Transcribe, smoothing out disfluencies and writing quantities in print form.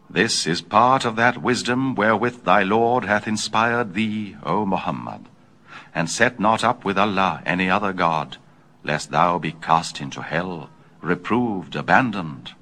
This is part of that wisdom wherewith thy Lord hath inspired thee, O Muhammad. And set not up with Allah any other God, lest thou be cast into hell, reproved, abandoned.